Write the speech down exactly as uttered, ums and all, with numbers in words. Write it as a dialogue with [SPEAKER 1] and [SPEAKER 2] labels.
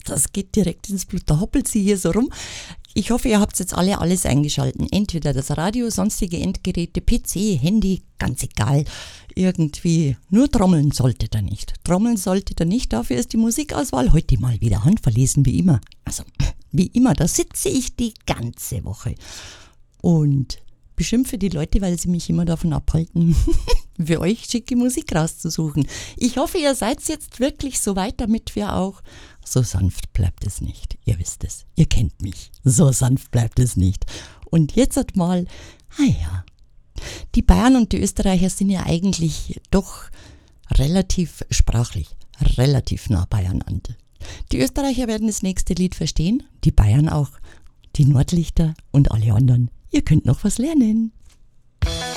[SPEAKER 1] das geht direkt ins Blut. Da hoppelt sie hier so rum. Ich hoffe, ihr habt jetzt alle alles eingeschalten. Entweder das Radio, sonstige Endgeräte, P C, Handy, ganz egal. Irgendwie, nur trommeln solltet ihr nicht. Trommeln solltet ihr nicht, dafür ist die Musikauswahl heute mal wieder handverlesen, wie immer. Also, wie immer, da sitze ich die ganze Woche und beschimpfe die Leute, weil sie mich immer davon abhalten, für euch schicke Musik rauszusuchen. Ich hoffe, ihr seid jetzt wirklich so weit, damit wir auch... So sanft bleibt es nicht. Ihr wisst es. Ihr kennt mich. So sanft bleibt es nicht. Und jetzt halt mal, ah ja, die Bayern und die Österreicher sind ja eigentlich doch relativ sprachlich, relativ nah beieinander. Die Österreicher werden das nächste Lied verstehen, die Bayern auch, die Nordlichter und alle anderen. Ihr könnt noch was lernen.